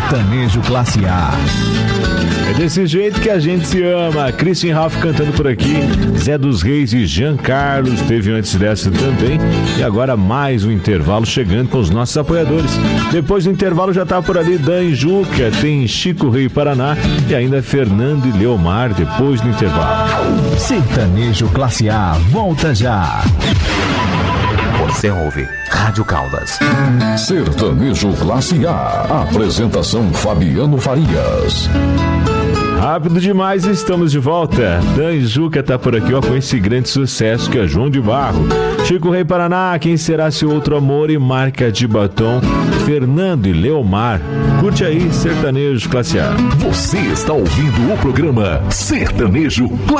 Sertanejo Classe A. É desse jeito que a gente se ama. Christian Ralph cantando por aqui. Zé dos Reis e Jean Carlos teve antes dessa também. E agora mais um intervalo chegando com os nossos apoiadores. Depois do intervalo já tá por ali Dan Juca, tem Chico Rei Paraná e ainda Fernando e Leomar depois do intervalo. Sertanejo Classe A, volta já. Você ouve Rádio Caldas. Sertanejo Classe A. Apresentação Fabiano Farias. Rápido demais, estamos de volta. Dan Juca tá por aqui, ó, com esse grande sucesso que é João de Barro. Chico Rei Paraná, Quem Será Seu Outro Amor e Marca de Batom, Fernando e Leomar. Curte aí, Sertanejo Classe A. Você está ouvindo o programa Sertanejo Classe A.